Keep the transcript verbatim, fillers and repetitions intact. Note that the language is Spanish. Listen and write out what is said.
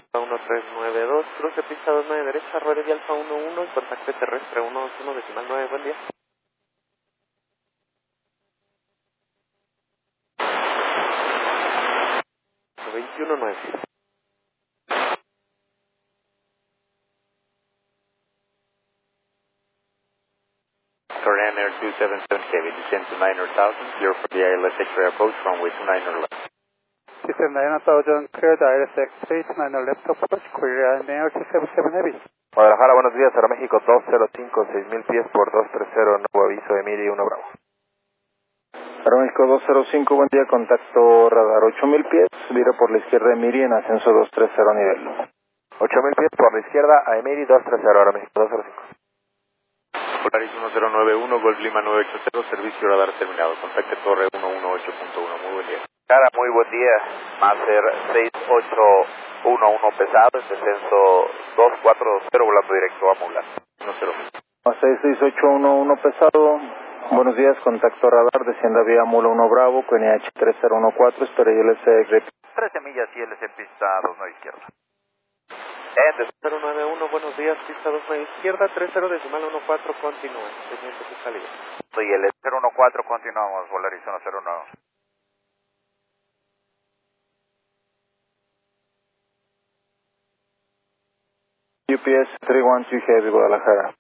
uno tres nueve dos, cruce pista dos nueve derecha, rueda de Alfa uno uno, contacto terrestre uno dos uno decimal nueve, buen día. veintiuno nueve. Korean Air two seven seven Heavy, descend to nine thousand, clear for the I L S X-ray approach, runway two nine left. Descend nine thousand, clear the I L S X-ray two nine left approach, Korean Air two seven seven Heavy. Guadalajara, buenos días, Aeroméxico dos cero cinco, seis mil pies por dos tres cero, nuevo aviso de Miri uno Bravo. Aeroméxico dos cero cinco, buen día, contacto radar ocho mil pies, vira por la izquierda de Miri en ascenso dos tres cero nivel. ocho mil pies por la izquierda a Emiri dos tres cero, Aeroméxico dos cero cinco. Polaris uno cero nueve uno, Golf Lima nueve ocho cero, servicio radar terminado, contacte torre uno uno ocho punto uno, muy buen día. Cara, muy buen día, Master seis ocho uno uno pesado, en descenso dos cuatro cero, volando directo a Mulas. uno cero. seis seis ocho uno uno pesado, buenos días, contacto radar, descienda vía Mula uno Bravo, Q N H tres cero uno cuatro, espera I L S X. trece millas y L C pista dos nueve izquierda. En cero nueve uno, buenos días, pista dos nueve izquierda, tres cero decimal uno cuatro, continúa, pendiente pista libre. Soy el cero uno cuatro, continuamos, Volaris uno cero nueve. U P S tres uno dos Heavy, Guadalajara.